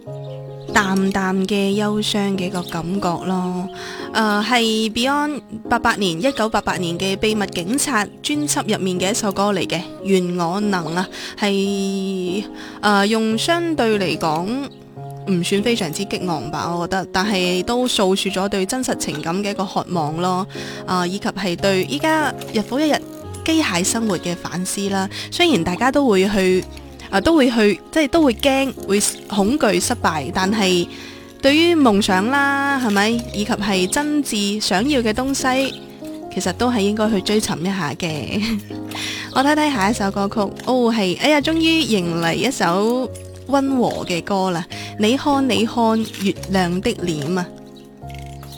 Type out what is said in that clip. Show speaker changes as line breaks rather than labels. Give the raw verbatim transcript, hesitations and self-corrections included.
淡淡嘅憂傷嘅一個感覺咯。誒係 Beyond 八八年一九八八年嘅秘密警察專輯入面嘅一首歌嚟嘅，願我能啊，係誒、呃、用相對嚟講唔算非常之激昂吧，我覺得，但係都訴說咗對真實情感嘅一個渴望咯，啊、呃、以及係對依家日復一日機械生活嘅反思啦。雖然大家都會去啊、呃、都會去即係都會驚會恐懼失敗，但係對於夢想啦，係咪以及係真摯想要嘅東西，其實都係應該去追尋一下嘅。我睇睇下一首歌曲，哦係，哎呀，終於迎嚟一首溫和嘅歌啦！你看你看月亮的臉啊，